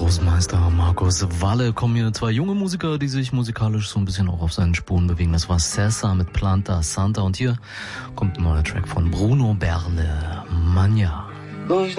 Großmeister Markus Walle. Kommen hier zwei junge Musiker, die sich musikalisch so ein bisschen auch auf seinen Spuren bewegen. Das war Cessa mit Planta Santa und hier kommt ein neuer Track von Bruno Berle, Mania.